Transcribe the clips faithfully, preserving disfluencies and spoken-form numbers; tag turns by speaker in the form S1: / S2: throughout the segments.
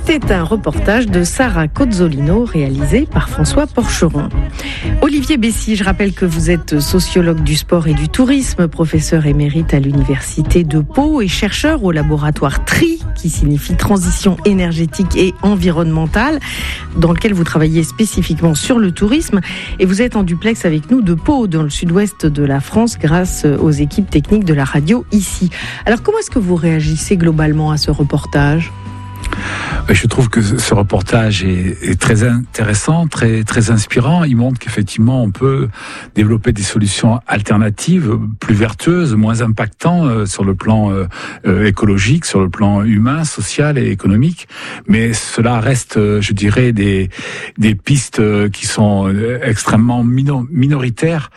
S1: C'était un reportage de Sarah Cozzolino réalisé par François Porcheron. Olivier Bessy, je rappelle que vous êtes sociologue du sport et du tourisme, professeur émérite à l'université de Pau et chercheur au laboratoire T R I, qui signifie transition énergétique et environnementale, dans lequel vous travaillez spécifiquement sur le tourisme. Et vous êtes en duplex avec nous de Pau, dans le sud-ouest de la France, grâce aux équipes techniques de la radio ici. Alors comment est-ce que vous réagissez globalement à ce reportage ?
S2: Je trouve que ce reportage est, est très intéressant, très très inspirant. Il montre qu'effectivement on peut développer des solutions alternatives, plus vertueuses, moins impactantes sur le plan euh, écologique, sur le plan humain, social et économique. Mais cela reste, je dirais, des des pistes qui sont extrêmement mino, minoritaires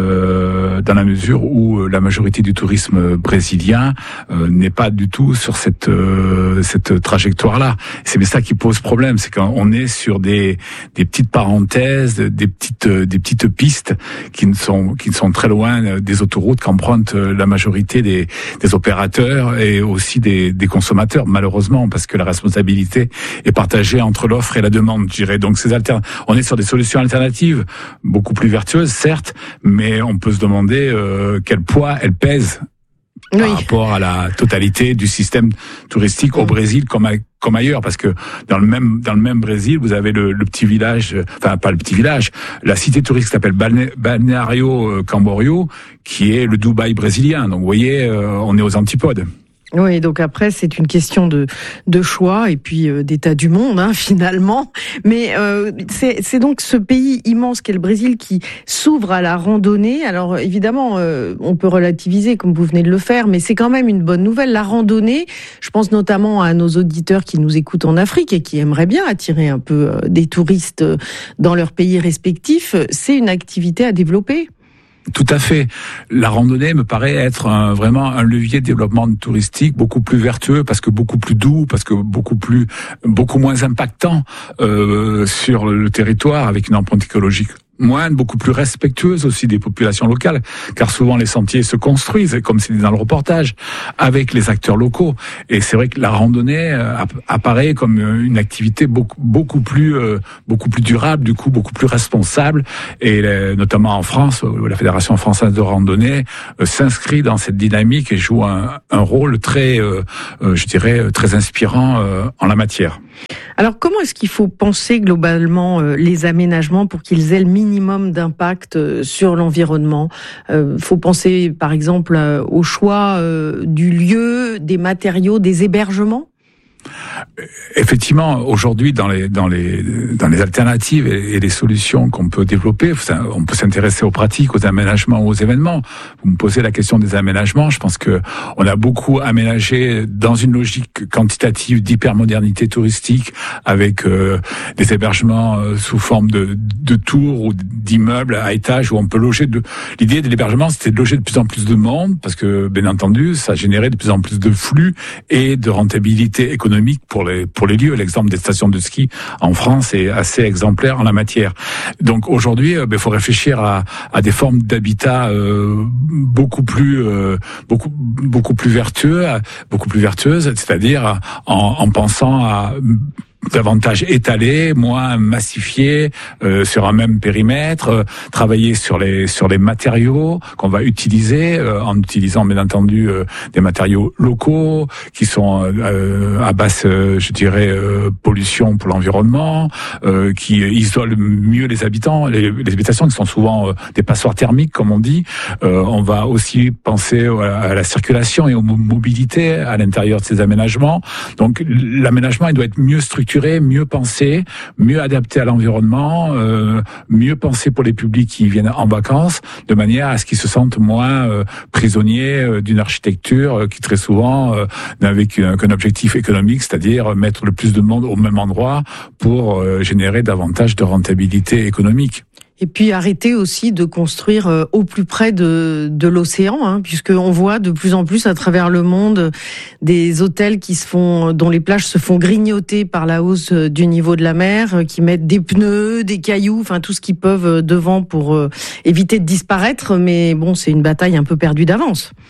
S2: euh, dans la mesure où la majorité du tourisme brésilien euh, n'est pas du tout sur cette euh, cette trajectoire-là. C'est ça qui pose problème, c'est qu'on est sur des des petites parenthèses, des petites des petites pistes qui ne sont qui ne sont très loin des autoroutes qu'empruntent la majorité des des opérateurs et aussi des des consommateurs, malheureusement, parce que la responsabilité est partagée entre l'offre et la demande, je dirais. Donc ces altern... on est sur des solutions alternatives beaucoup plus vertueuses, certes, mais on peut se demander euh, quel poids elles pèsent par oui. rapport à la totalité du système touristique au Brésil comme, à, comme ailleurs, parce que dans le même dans le même Brésil, vous avez le, le petit village, enfin pas le petit village, la cité touristique s'appelle Balneario Camboriú, qui est le Dubaï brésilien. Donc vous voyez, euh, on est aux antipodes.
S1: Oui, donc après c'est une question de de choix et puis euh, d'état du monde hein, finalement. Mais euh, c'est c'est donc ce pays immense qu'est le Brésil qui s'ouvre à la randonnée. Alors évidemment, euh, on peut relativiser comme vous venez de le faire, mais c'est quand même une bonne nouvelle. La randonnée, je pense notamment à nos auditeurs qui nous écoutent en Afrique et qui aimeraient bien attirer un peu euh, des touristes dans leur pays respectifs. C'est une activité à développer.
S2: Tout à fait. La randonnée me paraît être un, vraiment un levier de développement touristique beaucoup plus vertueux, parce que beaucoup plus doux, parce que beaucoup plus, beaucoup moins impactant euh, sur le territoire, avec une empreinte écologique moindre, beaucoup plus respectueuse aussi des populations locales, car souvent les sentiers se construisent, comme c'est dit dans le reportage, avec les acteurs locaux. Et c'est vrai que la randonnée euh, apparaît comme une activité beaucoup beaucoup plus euh, beaucoup plus durable, du coup beaucoup plus responsable. Et euh, notamment en France, où la Fédération française de randonnée euh, s'inscrit dans cette dynamique et joue un, un rôle très, euh, euh, je dirais, très inspirant euh, en la matière.
S1: Alors, comment est-ce qu'il faut penser globalement euh, les aménagements pour qu'ils aient le minimum d'impact euh, sur l'environnement ? Il euh, faut penser, par exemple, euh, au choix euh, du lieu, des matériaux, des hébergements ?
S2: Effectivement, aujourd'hui, dans les dans les dans les alternatives et, et les solutions qu'on peut développer, on peut s'intéresser aux pratiques, aux aménagements, aux événements. Vous me posez la question des aménagements. Je pense que on a beaucoup aménagé dans une logique quantitative d'hypermodernité touristique, avec euh, des hébergements euh, sous forme de de tours ou d'immeubles à étages où on peut loger. De... L'idée de l'hébergement, c'était de loger de plus en plus de monde, parce que bien entendu, ça générait de plus en plus de flux et de rentabilité économique pour les pour les lieux. L'exemple des stations de ski en France est assez exemplaire en la matière. Donc aujourd'hui, il euh, faut réfléchir à, à des formes d'habitat euh, beaucoup plus euh, beaucoup beaucoup plus vertueux, beaucoup plus vertueuses, c'est-à-dire en, en pensant à davantage étalé, moins massifié, euh, sur un même périmètre, euh, travailler sur les sur les matériaux qu'on va utiliser, euh, en utilisant bien entendu euh, des matériaux locaux qui sont euh, à basse, euh, je dirais, euh, pollution pour l'environnement, euh, qui isolent mieux les habitants, les, les habitations qui sont souvent euh, des passoires thermiques comme on dit. Euh, on va aussi penser à, à la circulation et aux mobilités à l'intérieur de ces aménagements. Donc l'aménagement, il doit être mieux structuré, mieux pensé, mieux adapté à l'environnement, euh, mieux pensé pour les publics qui viennent en vacances, de manière à ce qu'ils se sentent moins euh, prisonniers euh, d'une architecture euh, qui très souvent euh, n'avait qu'un, qu'un objectif économique, c'est-à-dire mettre le plus de monde au même endroit pour euh, générer davantage de rentabilité économique.
S1: Et puis arrêter aussi de construire euh, au plus près de, de l'océan, hein, puisqu'on voit de plus en plus à travers le monde des hôtels qui se font, dont les plages se font grignoter par la hausse du niveau de la mer, qui mettent des pneus, des cailloux, enfin tout ce qu'ils peuvent devant pour euh, éviter de disparaître. Mais bon, c'est une bataille un peu perdue d'avance.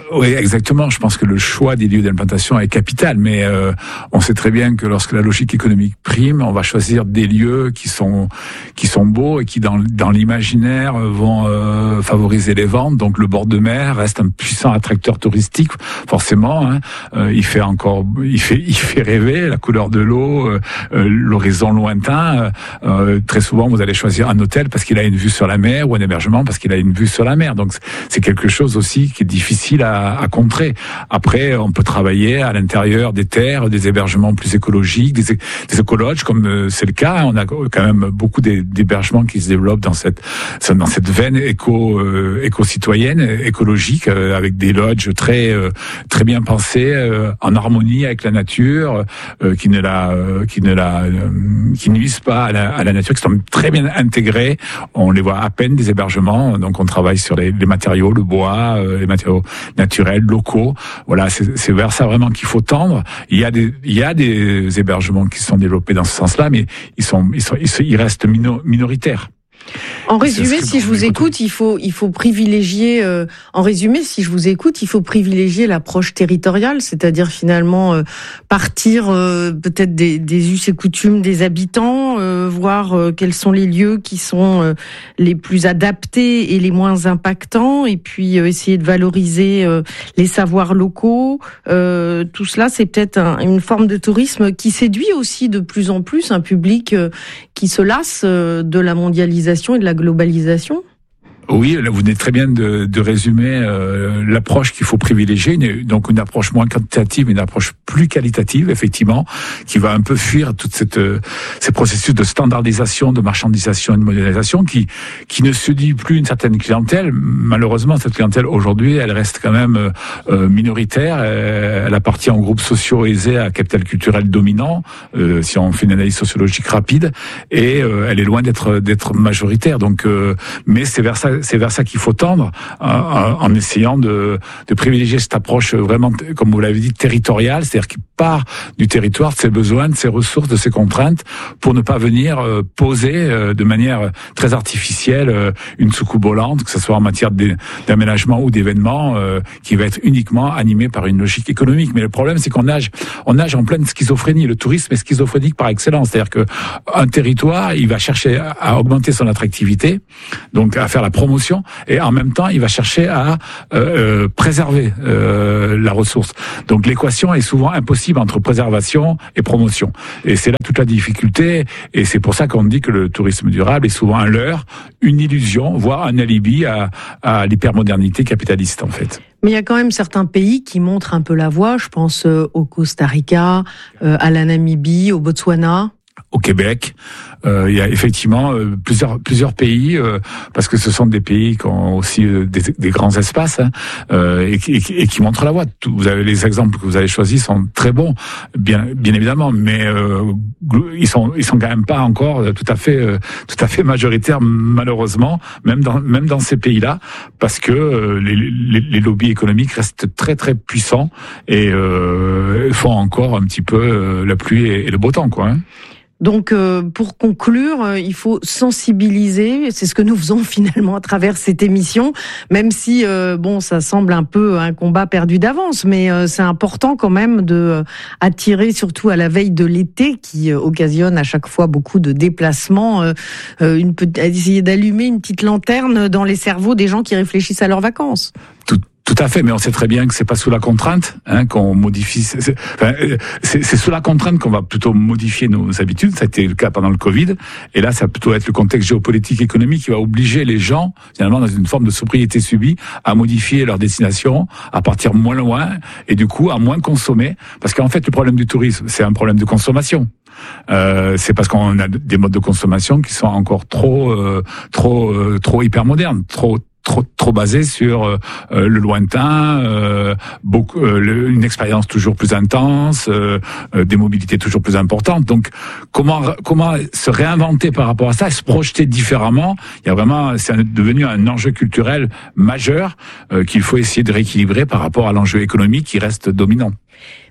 S2: Oui, exactement. Je pense que le choix des lieux d'implantation est capital, mais euh, on sait très bien que lorsque la logique économique prime, on va choisir des lieux qui sont qui sont beaux et qui dans dans l'imaginaire vont euh, favoriser les ventes. Donc le bord de mer reste un puissant attracteur touristique, forcément. Hein. Euh, il fait encore, il fait il fait rêver, la couleur de l'eau, euh, euh, l'horizon lointain. Euh, très souvent, vous allez choisir un hôtel parce qu'il a une vue sur la mer ou un hébergement parce qu'il a une vue sur la mer. Donc c'est quelque chose aussi qui est difficile à À, à contrer. Après, on peut travailler à l'intérieur des terres, des hébergements plus écologiques, des, des écologes, comme euh, c'est le cas. On a quand même beaucoup d'hébergements qui se développent dans cette dans cette veine éco euh, éco-citoyenne, écologique, euh, avec des lodges très euh, très bien pensés, euh, en harmonie avec la nature, euh, qui ne la euh, qui ne la euh, qui nuisent pas à la, à la nature, qui sont très bien intégrés. On les voit à peine des hébergements. Donc on travaille sur les, les matériaux, le bois, euh, les matériaux naturels, locaux. Voilà, c'est, c'est vers ça vraiment qu'il faut tendre. Il y a des, il y a des hébergements qui sont développés dans ce sens-là, mais ils sont, ils sont, ils restent minoritaires.
S1: En résumé, si je vous écoute, il faut il faut privilégier. Euh, en résumé, si je vous écoute, il faut privilégier l'approche territoriale, c'est-à-dire finalement euh, partir euh, peut-être des, des us et coutumes des habitants, euh, voir euh, quels sont les lieux qui sont euh, les plus adaptés et les moins impactants, et puis euh, essayer de valoriser euh, les savoirs locaux. Euh, tout cela, c'est peut-être un, une forme de tourisme qui séduit aussi de plus en plus un public euh, qui se lasse euh, de la mondialisation et de la globalisation.
S2: Oui, vous venez très bien de, de résumer euh, l'approche qu'il faut privilégier, une, donc une approche moins quantitative, une approche plus qualitative, effectivement, qui va un peu fuir toute cette euh, ces processus de standardisation, de marchandisation et de modernisation, qui qui ne se dit plus une certaine clientèle. Malheureusement, cette clientèle aujourd'hui, elle reste quand même euh, minoritaire. Elle, elle appartient aux groupes sociaux aisés à capital culturel dominant, euh, si on fait une analyse sociologique rapide, et euh, elle est loin d'être d'être majoritaire. Donc, euh, mais c'est vers ça. C'est vers ça qu'il faut tendre, en, en essayant de, de privilégier cette approche vraiment, comme vous l'avez dit, territoriale, c'est-à-dire qui part du territoire, de ses besoins, de ses ressources, de ses contraintes, pour ne pas venir euh, poser euh, de manière très artificielle euh, une soucoupe volante, que ce soit en matière d'aménagement ou d'événements, euh, qui va être uniquement animé par une logique économique. Mais le problème, c'est qu'on nage, on nage en pleine schizophrénie. Le tourisme est schizophrénique par excellence, c'est-à-dire que un territoire, il va chercher à, à augmenter son attractivité, donc à faire la promotion, et en même temps, il va chercher à euh, préserver euh, la ressource. Donc l'équation est souvent impossible entre préservation et promotion. Et c'est là toute la difficulté, et c'est pour ça qu'on dit que le tourisme durable est souvent un leurre, une illusion, voire un alibi à, à l'hypermodernité capitaliste, en fait.
S1: Mais il y a quand même certains pays qui montrent un peu la voie. Je pense euh, au Costa Rica, euh, à la Namibie, au Botswana.
S2: Au Québec, euh, il y a effectivement euh, plusieurs plusieurs pays, euh, parce que ce sont des pays qui ont aussi euh, des, des grands espaces, hein, euh, et, et, et qui montrent la voie. Tout, vous avez les exemples que vous avez choisis sont très bons, bien bien évidemment, mais euh, ils sont ils sont quand même pas encore tout à fait euh, tout à fait majoritaires, malheureusement, même dans même dans ces pays-là, parce que euh, les, les, les lobbies économiques restent très très puissants et euh, font encore un petit peu euh, la pluie et, et le beau temps, quoi. Hein.
S1: Donc, euh, pour conclure, euh, il faut sensibiliser. C'est ce que nous faisons finalement à travers cette émission, même si euh, bon, ça semble un peu un combat perdu d'avance, mais euh, c'est important quand même de euh, attirer, surtout à la veille de l'été, qui euh, occasionne à chaque fois beaucoup de déplacements, euh, une essayer d'allumer une petite lanterne dans les cerveaux des gens qui réfléchissent à leurs vacances.
S2: Tout. Tout à fait, mais on sait très bien que c'est pas sous la contrainte hein, qu'on modifie. C'est, enfin, c'est, c'est sous la contrainte qu'on va plutôt modifier nos habitudes. Ça a été le cas pendant le Covid, et là, ça va plutôt être le contexte géopolitique, économique qui va obliger les gens, finalement, dans une forme de sobriété subie, à modifier leur destination, à partir moins loin, et du coup à moins consommer. Parce qu'en fait, le problème du tourisme, c'est un problème de consommation. Euh, c'est parce qu'on a des modes de consommation qui sont encore trop, euh, trop, euh, trop hyper modernes, trop trop trop basé sur euh, le lointain, euh, beaucoup euh, le, une expérience toujours plus intense, euh, euh, des mobilités toujours plus importantes. Donc comment comment se réinventer par rapport à ça, et se projeter différemment. Il y a vraiment, c'est devenu un enjeu culturel majeur euh, qu'il faut essayer de rééquilibrer par rapport à l'enjeu économique qui reste dominant.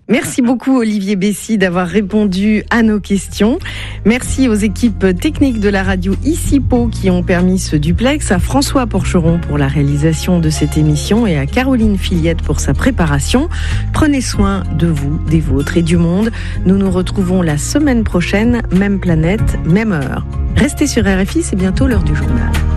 S1: Merci beaucoup Olivier Bessy d'avoir répondu à nos questions. Merci aux équipes techniques de la radio ICIPO qui ont permis ce duplex, à François Porcheron pour la réalisation de cette émission et à Caroline Fillette pour sa préparation. Prenez soin de vous, des vôtres et du monde. Nous nous retrouvons la semaine prochaine, même planète, même heure. Restez sur R F I, c'est bientôt l'heure du journal.